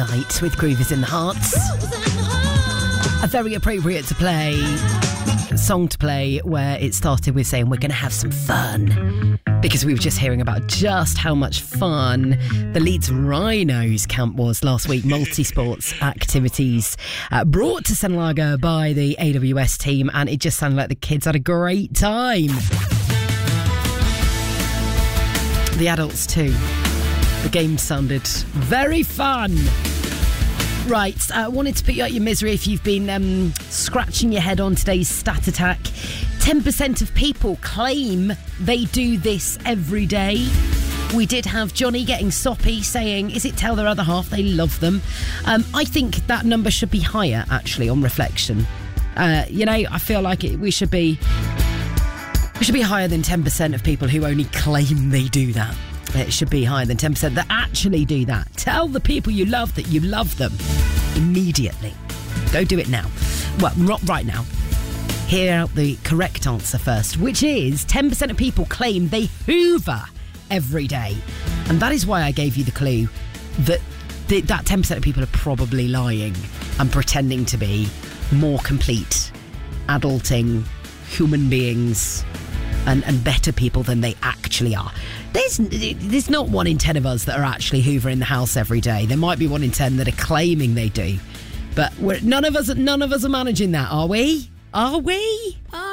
Night with Groovers in the Hearts. A very appropriate song to play where it started with saying we're going to have some fun, because we were just hearing about just how much fun the Leeds Rhinos camp was last week. Multi-sports activities brought to St Lager by the AWS team, and it just sounded like the kids had a great time. The adults too. The game sounded very fun. Right, wanted to put you out your misery if you've been scratching your head on today's stat attack. 10% of people claim they do this every day. We did have Johnny getting soppy saying, is it tell their other half they love them? I think that number should be higher, actually, on reflection. I feel like we should be higher than 10% of people who only claim they do that. It should be higher than 10% that actually do that. Tell the people you love that you love them immediately. Go do it now. Well, not right now. Hear out the correct answer first, which is 10% of people claim they hoover every day. And that is why I gave you the clue that that 10% of people are probably lying and pretending to be more complete, adulting human beings and better people than they actually are. There's not 1 in 10 of us that are actually hoovering the house every day. There might be 1 in 10 that are claiming they do, but none of us are managing that, are we? Are we?